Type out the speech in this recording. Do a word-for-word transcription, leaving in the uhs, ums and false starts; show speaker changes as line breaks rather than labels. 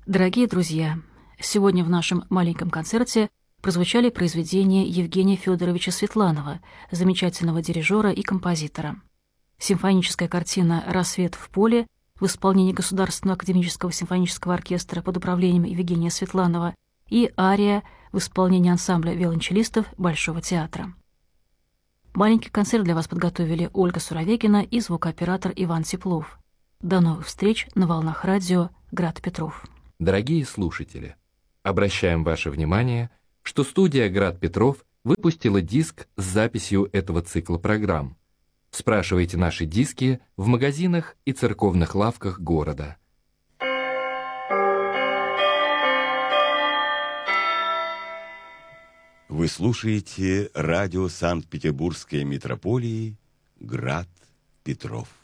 Дорогие друзья, сегодня в нашем маленьком концерте прозвучали произведения Евгения Федоровича Светланова, замечательного дирижера и композитора. Симфоническая картина «Рассвет в поле» в исполнении Государственного академического симфонического оркестра под управлением Евгения Светланова и ария в исполнении ансамбля виолончелистов Большого театра. Маленький концерт для вас подготовили Ольга Суровегина и звукооператор Иван Теплов. До новых встреч на волнах радио «Град Петров».
Дорогие слушатели, обращаем ваше внимание, что студия «Град Петров» выпустила диск с записью этого цикла программ. Спрашивайте наши диски в магазинах и церковных лавках города.
Вы слушаете радио Санкт-Петербургской митрополии «Град Петров».